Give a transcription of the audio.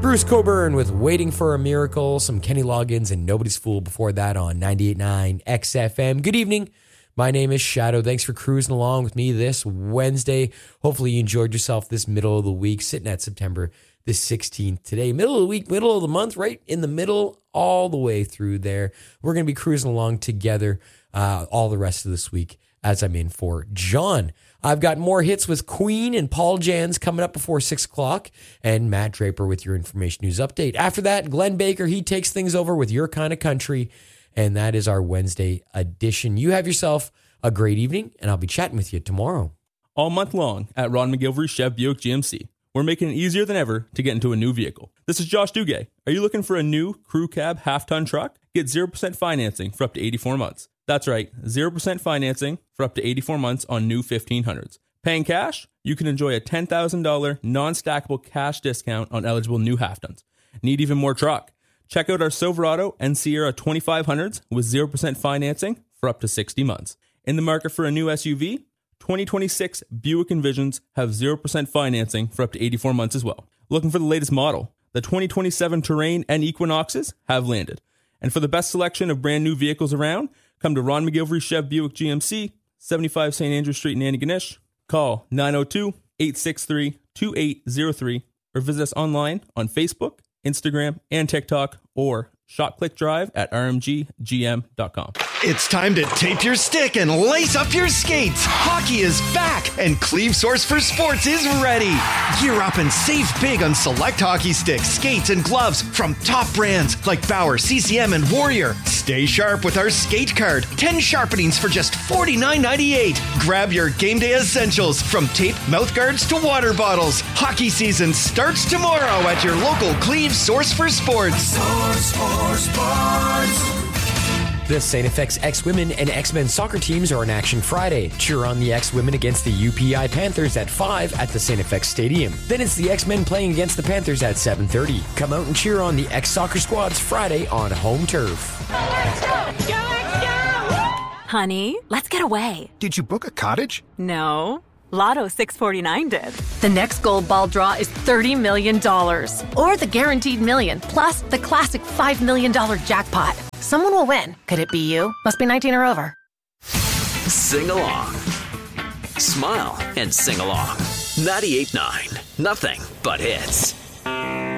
Bruce Coburn with Waiting for a Miracle, some Kenny Loggins and Nobody's Fool before that on 98.9 XFM. Good evening. My name is Shadow. Thanks for cruising along with me this Wednesday. Hopefully you enjoyed yourself this middle of the week, sitting at September the 16th today. Middle of the week, middle of the month, right in the middle, all the way through there. We're going to be cruising along together all the rest of this week as I'm in for John. I've got more hits with Queen and Paul Jans coming up before 6 o'clock, and Matt Draper with your information news update. After that, Glenn Baker, he takes things over with Your Kind of Country, and that is our Wednesday edition. You have yourself a great evening, and I'll be chatting with you tomorrow. All month long at Ron McGilvery Chev Buick GMC, we're making it easier than ever to get into a new vehicle. This is Josh Duguay. Are you looking for a new crew cab half-ton truck? Get 0% financing for up to 84 months. That's right, 0% financing for up to 84 months on new 1500s. Paying cash? You can enjoy a $10,000 non-stackable cash discount on eligible new half-tons. Need even more truck? Check out our Silverado and Sierra 2500s with 0% financing for up to 60 months. In the market for a new SUV? 2026 Buick Envisions have 0% financing for up to 84 months as well. Looking for the latest model? The 2027 Terrain and Equinoxes have landed. And for the best selection of brand new vehicles around, come to Ron McGilvery Chev Buick GMC, 75 St. Andrew Street in Antigonish. Call 902-863-2803 or visit us online on Facebook, Instagram, and TikTok, or shopclickdrive at rmggm.com. It's time to tape your stick and lace up your skates. Hockey is back, and Cleve Source for Sports is ready. Gear up and save big on select hockey sticks, skates, and gloves from top brands like Bauer, CCM, and Warrior. Stay sharp with our skate card. 10 sharpenings for just $49.98. Grab your game day essentials from tape, mouth guards to water bottles. Hockey season starts tomorrow at your local Cleve Source for Sports. Source for Sports. The St. FX X-Women and X-Men soccer teams are in action Friday. Cheer on the X-Women against the UPI Panthers at 5 at the St. FX Stadium. Then it's the X-Men playing against the Panthers at 7:30. Come out and cheer on the X-Soccer squads Friday on home turf. Let's go! Let's go! Honey, let's get away. Did you book a cottage? No. Lotto 649 did. The next gold ball draw is $30 million. Or the guaranteed million, plus the classic $5 million jackpot. Someone will win. Could it be you? Must be 19 or over. Sing along. Smile and sing along. 98.9. Nothing but hits.